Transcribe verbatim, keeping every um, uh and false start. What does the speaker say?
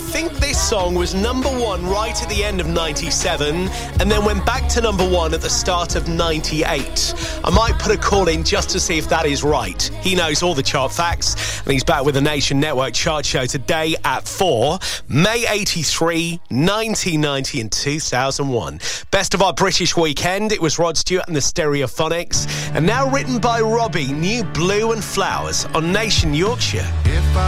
think this song was number one right at the end of ninety-seven and then went back to number one at the start of ninety-eight. I might put a call in just to see if that is right. He knows all the chart facts, and he's back with the Nation Network chart show today at four. May eighty-three, nineteen ninety and two thousand one. Best of our British weekend. It was Rod Stewart and the Stereophonics. And now written by Robbie, New Blue and Flowers on Nation Yorkshire. If I